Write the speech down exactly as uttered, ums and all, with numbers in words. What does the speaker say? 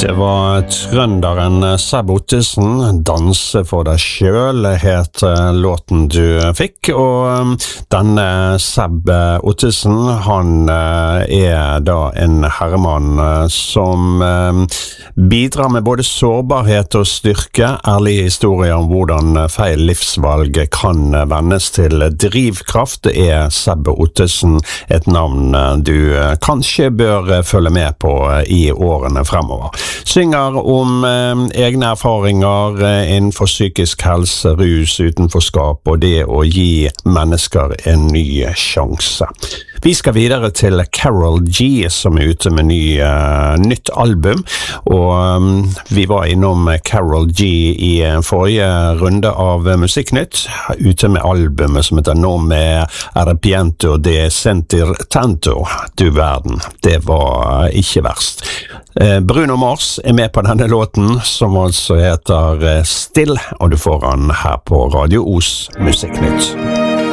Det var trønderen Seb Ottesen, Danse for deg selv, het låten du fikk, og denne Seb Ottesen, han er da en herremann som bidrar med både sårbarhet og styrke, ærlige historier om hvordan feil livsvalg kan vendes til drivkraft. Det er Seb Ottesen, et navn du kanskje bør følge med på i årene fremover. Synger om eh, egne erfaringer eh, innenfor psykisk helse, rus, utenforskap og det å gi mennesker en ny sjanse. Vi skal videre til Karol G, som er ute med ny, uh, nytt album, og um, vi var innom Karol G i forrige runde av Musikknytt, ute med albumet som heter Nome Arrepiento de Sentir Tanto. Du verden, det var ikke verst. Uh, Bruno Mars er med på denne låten, som altså heter uh, Still, og du får han her på Radio Os Musikknytt.